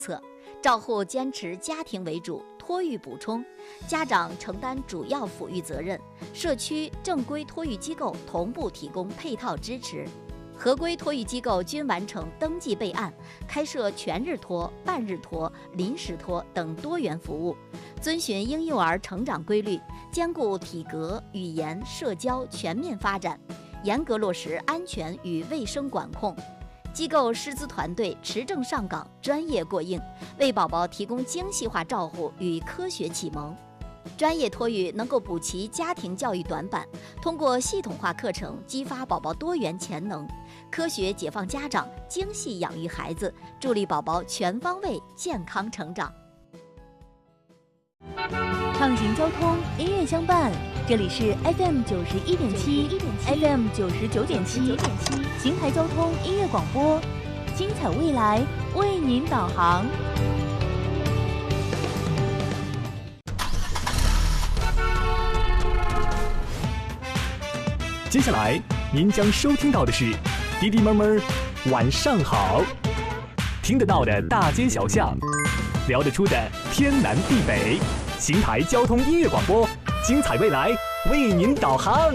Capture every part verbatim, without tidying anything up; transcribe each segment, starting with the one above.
策。照护坚持家庭为主，托育补充，家长承担主要抚育责任，社区正规托育机构同步提供配套支持。合规托育机构均完成登记备案，开设全日托、半日托、临时托等多元服务，遵循婴幼儿成长规律，兼顾体格、语言、社交全面发展，严格落实安全与卫生管控。机构师资团队持证上岗，专业过硬，为宝宝提供精细化照护与科学启蒙。专业托育能够补齐家庭教育短板，通过系统化课程激发宝宝多元潜能，科学解放家长，精细养育孩子，助力宝宝全方位健康成长。 畅行交通，音乐相伴，这里是 F M 九十一点七 ，F M 九十九点七，邢台交通音乐广播，精彩未来为您导航。 接下来您将收听到的是滴滴妹妹晚上好，听得到的大街小巷，聊得出的天南地北，邢台交通音乐广播，精彩未来为您导航。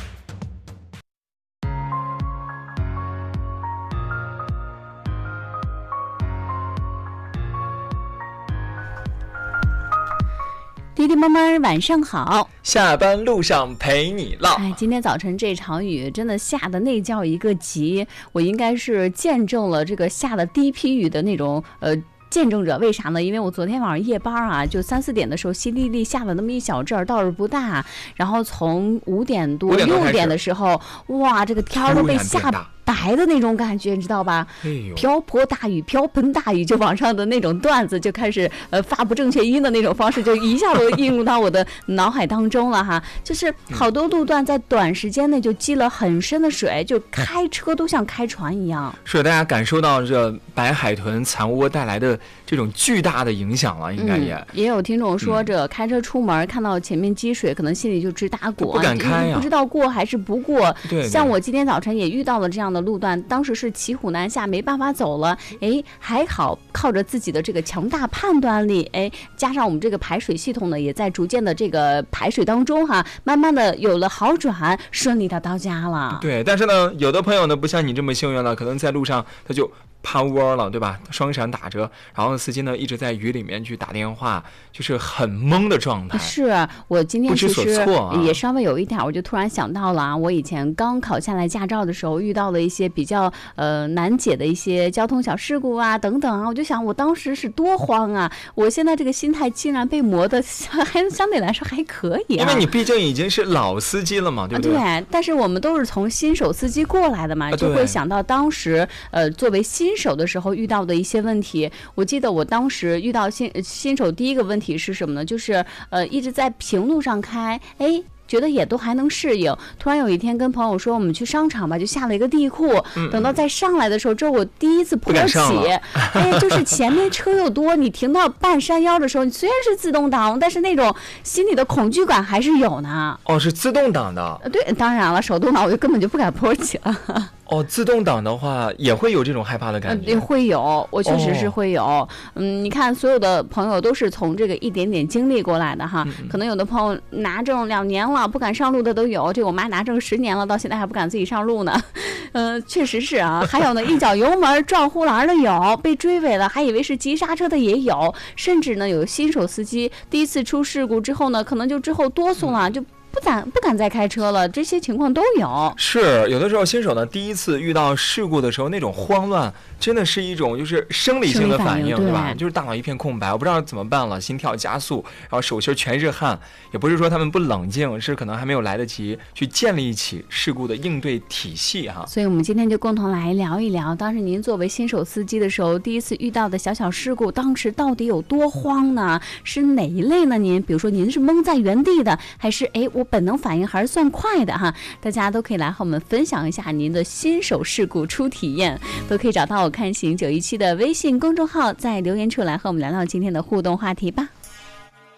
弟弟妈妈晚上好， 下班路上陪你唠。 哎，今天早晨这场雨真的下的那叫一个急，我应该是见证了这个下的第一批雨的那种呃见证者。为啥呢？因为我昨天晚上夜班啊，就三四点的时候淅沥沥下了那么一小阵儿，倒是不大。然后从五点多六点的时候，哇，这个天都被下白的那种感觉，你知道吧？ 哎呦， 瓢泼大雨，瓢盆大雨，就网上的那种段子就开始呃发不正确音的那种方式，就一下都映入到我的脑海当中了哈。就是好多路段在短时间内就积了很深的水，就开车都像开船一样。 是大家感受到这白海豚残窝带来的这种巨大的影响了，应该也、 嗯、也有听众说，这开车出门、嗯、看到前面积水，可能心里就直打鼓， 不敢开呀、 不知道过还是不过。 对对， 像我今天早晨也遇到了这样的路段，当时是骑虎难下，没办法走了。哎，还好靠着自己的这个强大判断力，哎，加上我们这个排水系统呢，也在逐渐的这个排水当中哈，慢慢的有了好转，顺利的到家了。 对，但是呢，有的朋友呢不像你这么幸运了，可能在路上他就趴窝了，对吧？双闪打着，然后司机呢一直在雨里面去打电话，就是很懵的状态。 是我今天其实啊、 也稍微有一点，我就突然想到了啊，我以前刚考下来驾照的时候，遇到了一些比较呃难解的一些交通小事故啊等等啊，我就想我当时是多慌啊！我现在这个心态竟然被磨得还相对来说还可以啊， 因为你毕竟已经是老司机了嘛，对不对？ 啊、对，但是我们都是从新手司机过来的嘛，就会想到当时呃作为新手的时候遇到的一些问题。我记得我当时遇到新新手第一个问题是什么呢？就是呃一直在平路上开，哎。觉得也都还能适应，突然有一天跟朋友说我们去商场吧，就下了一个地库、嗯、等到再上来的时候，这是我第一次坡起，哎，就是前面车又多，你停到半山腰的时候，你虽然是自动挡，但是那种心里的恐惧感还是有呢。 哦，是自动挡的？ 对，当然了，手动挡我就根本就不敢坡起了。 哦，自动挡的话也会有这种害怕的感觉、 嗯、会有，我确实是会有、哦、嗯，你看所有的朋友都是从这个一点点经历过来的哈、嗯、可能有的朋友拿证两年了不敢上路的都有，这我妈拿证十年了到现在还不敢自己上路呢。嗯、呃，确实是啊。还有呢，一脚油门撞护栏的有，被追尾了还以为是急刹车的也有，甚至呢有新手司机第一次出事故之后呢，可能就之后哆嗦了、嗯、就不敢不敢再开车了，这些情况都有。 是有的时候新手呢第一次遇到事故的时候，那种慌乱真的是一种就是生理性的反应，对吧？就是大脑一片空白，我不知道怎么办了，心跳加速，然后手心全是汗。也不是说他们不冷静，是可能还没有来得及去建立起事故的应对体系哈。 所以我们今天就共同来聊一聊，当时您作为新手司机的时候，第一次遇到的小小事故，当时到底有多慌呢？是哪一类呢？您比如说您是懵在原地的，还是哎我本能反应还是算快的哈？大家都可以来和我们分享一下您的新手事故初体验，都可以找到我看行九一七的微信公众号，在留言处来和我们聊聊今天的互动话题吧。